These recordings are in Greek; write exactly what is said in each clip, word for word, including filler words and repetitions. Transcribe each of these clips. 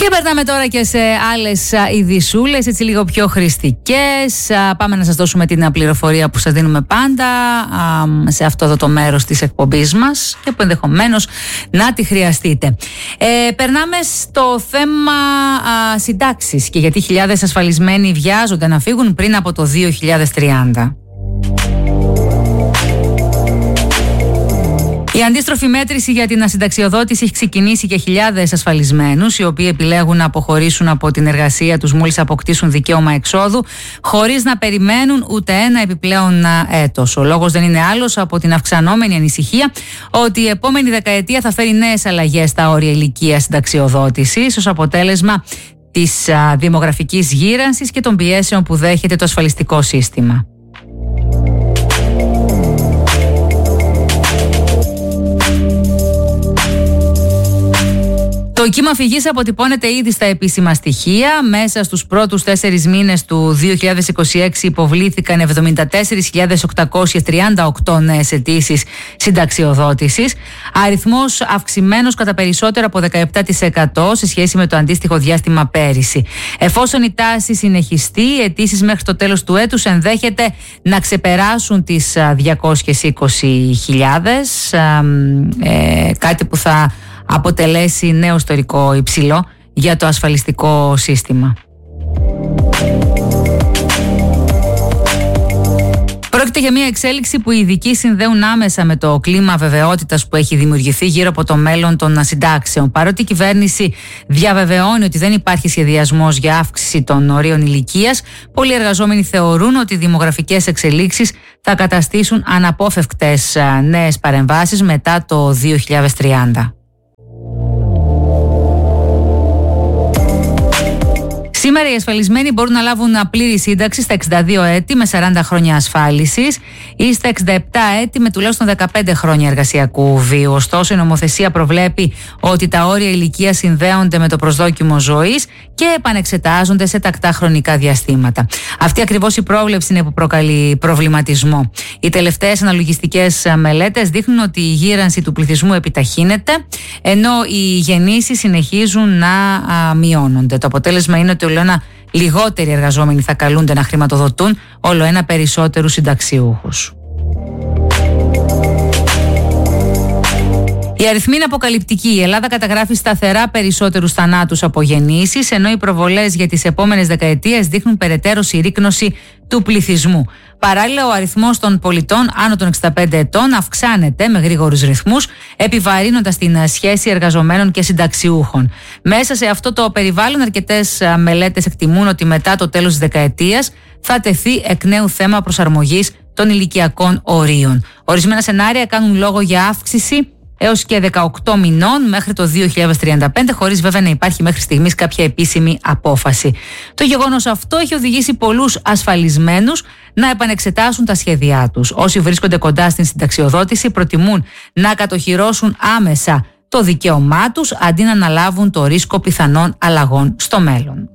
Και περνάμε τώρα και σε άλλες ειδισούλες, έτσι λίγο πιο χρηστικές. Πάμε να σας δώσουμε την πληροφορία που σας δίνουμε πάντα σε αυτό εδώ το μέρος της εκπομπής μας και που ενδεχομένως να τη χρειαστείτε. Ε, περνάμε στο θέμα α, συντάξεις και γιατί χιλιάδες ασφαλισμένοι βιάζονται να φύγουν πριν από το δύο χιλιάδες τριάντα. Η αντίστροφη μέτρηση για την ασυνταξιοδότηση έχει ξεκινήσει για χιλιάδες ασφαλισμένους, οι οποίοι επιλέγουν να αποχωρήσουν από την εργασία τους μόλις αποκτήσουν δικαίωμα εξόδου, χωρίς να περιμένουν ούτε ένα επιπλέον έτος. Ο λόγος δεν είναι άλλος από την αυξανόμενη ανησυχία ότι η επόμενη δεκαετία θα φέρει νέες αλλαγές στα όρια ηλικίας συνταξιοδότησης ως αποτέλεσμα της δημογραφικής γύρανσης και των πιέσεων που δέχεται το ασφαλιστικό σύστημα. Το κύμα φυγής αποτυπώνεται ήδη στα επίσημα στοιχεία. Μέσα στους πρώτους τέσσερις μήνες του δύο χιλιάδες είκοσι έξι υποβλήθηκαν εβδομήντα τέσσερις χιλιάδες οκτακόσιες τριάντα οκτώ νέες αιτήσεις συνταξιοδότησης. Αριθμός αυξημένος κατά περισσότερο από δεκαεπτά τοις εκατό σε σχέση με το αντίστοιχο διάστημα πέρυσι. Εφόσον η τάση συνεχιστεί, οι αιτήσεις μέχρι το τέλος του έτους ενδέχεται να ξεπεράσουν τις διακόσιες είκοσι χιλιάδες. Ε, κάτι που θα αποτελέσει νέο ιστορικό υψηλό για το ασφαλιστικό σύστημα. Πρόκειται για μια εξέλιξη που οι ειδικοί συνδέουν άμεσα με το κλίμα αβεβαιότητας που έχει δημιουργηθεί γύρω από το μέλλον των συντάξεων. Παρότι η κυβέρνηση διαβεβαιώνει ότι δεν υπάρχει σχεδιασμός για αύξηση των ορίων ηλικίας, πολλοί εργαζόμενοι θεωρούν ότι οι δημογραφικές εξελίξεις θα καταστήσουν αναπόφευκτες νέες παρεμβάσεις μετά το δύο χιλιάδες τριάντα. Σήμερα οι ασφαλισμένοι μπορούν να λάβουν πλήρη σύνταξη στα εξήντα δύο έτη με σαράντα χρόνια ασφάλισης ή στα εξήντα επτά έτη με τουλάχιστον δεκαπέντε χρόνια εργασιακού βίου. Ωστόσο, η νομοθεσία προβλέπει ότι τα όρια ηλικίας συνδέονται με το προσδόκιμο ζωής και επανεξετάζονται σε τακτά χρονικά διαστήματα. Αυτή ακριβώς η πρόβλεψη είναι που προκαλεί προβληματισμό. Οι τελευταίες αναλογιστικές μελέτες δείχνουν ότι η γύρανση του πληθυσμού επιταχύνεται, ενώ οι γεννήσεις συνεχίζουν να μειώνονται. Το αποτέλεσμα είναι ότι ένα λιγότεροι εργαζόμενοι θα καλούνται να χρηματοδοτούν όλο ένα περισσότερους συνταξιούχους. Η αριθμή είναι αποκαλυπτική. Η Ελλάδα καταγράφει σταθερά περισσότερους θανάτους από γεννήσεις, ενώ οι προβολές για τις επόμενες δεκαετίες δείχνουν περαιτέρω συρρίκνωση του πληθυσμού. Παράλληλα, ο αριθμός των πολιτών άνω των εξήντα πέντε ετών αυξάνεται με γρήγορους ρυθμούς, επιβαρύνοντας την σχέση εργαζομένων και συνταξιούχων. Μέσα σε αυτό το περιβάλλον, αρκετές μελέτες εκτιμούν ότι μετά το τέλος της δεκαετίας θα τεθεί εκ νέου θέμα προσαρμογής των ηλικιακών ορίων. Ορισμένα σενάρια κάνουν λόγο για αύξηση έως και δεκαοκτώ μηνών μέχρι το δύο χιλιάδες τριάντα πέντε, χωρίς βέβαια να υπάρχει μέχρι στιγμής κάποια επίσημη απόφαση. Το γεγονός αυτό έχει οδηγήσει πολλούς ασφαλισμένους να επανεξετάσουν τα σχέδιά τους. Όσοι βρίσκονται κοντά στην συνταξιοδότηση προτιμούν να κατοχυρώσουν άμεσα το δικαίωμά τους αντί να αναλάβουν το ρίσκο πιθανών αλλαγών στο μέλλον.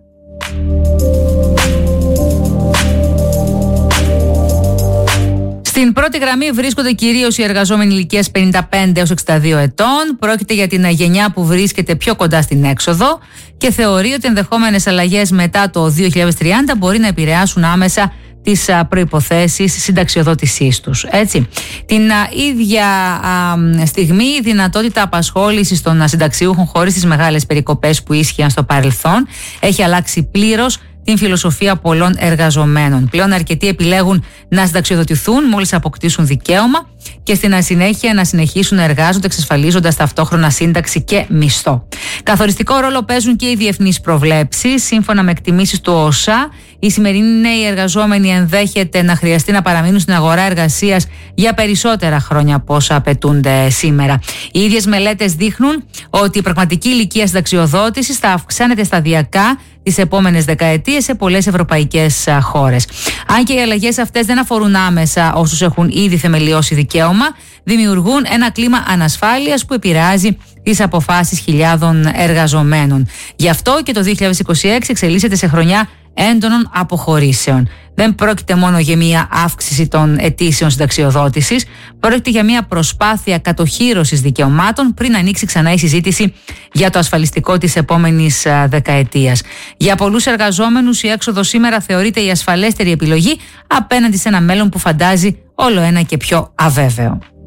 Στην πρώτη γραμμή βρίσκονται κυρίως οι εργαζόμενοι ηλικίας πενήντα πέντε έως εξήντα δύο ετών. Πρόκειται για την γενιά που βρίσκεται πιο κοντά στην έξοδο και θεωρεί ότι ενδεχόμενες αλλαγές μετά το δύο χιλιάδες τριάντα μπορεί να επηρεάσουν άμεσα τις προϋποθέσεις συνταξιοδότησής τους. Έτσι. Την α, ίδια α, στιγμή η δυνατότητα απασχόλησης των συνταξιούχων χωρίς τις μεγάλες περικοπές που ίσχυαν στο παρελθόν έχει αλλάξει πλήρως την φιλοσοφία πολλών εργαζομένων. Πλέον αρκετοί επιλέγουν να συνταξιοδοτηθούν μόλις αποκτήσουν δικαίωμα και στην συνέχεια να συνεχίσουν να εργάζονται εξασφαλίζοντας ταυτόχρονα σύνταξη και μισθό. Καθοριστικό ρόλο παίζουν και οι διεθνείς προβλέψεις. Σύμφωνα με εκτιμήσεις του ΟΣΑ, οι σημερινοί νέοι εργαζόμενοι ενδέχεται να χρειαστεί να παραμείνουν στην αγορά εργασίας για περισσότερα χρόνια από όσα απαιτούνται σήμερα. Οι ίδιες μελέτες δείχνουν ότι η πραγματική ηλικία συνταξιοδότησης θα αυξάνεται σταδιακά τις επόμενες δεκαετίες σε πολλές ευρωπαϊκές χώρες. Αν και οι αλλαγές αυτές δεν αφορούν άμεσα όσους έχουν ήδη θεμελιώσει δικαίωμα, δημιουργούν ένα κλίμα ανασφάλειας που επηρεάζει τις αποφάσεις χιλιάδων εργαζομένων. Γι' αυτό και το δύο χιλιάδες είκοσι έξι εξελίσσεται σε χρονιά έντονων αποχωρήσεων. Δεν πρόκειται μόνο για μια αύξηση των αιτήσεων συνταξιοδότησης, πρόκειται για μια προσπάθεια κατοχύρωσης δικαιωμάτων πριν ανοίξει ξανά η συζήτηση για το ασφαλιστικό της επόμενης δεκαετίας. Για πολλούς εργαζόμενους η έξοδος σήμερα θεωρείται η ασφαλέστερη επιλογή απέναντι σε ένα μέλλον που φαντάζει όλο ένα και πιο αβέβαιο.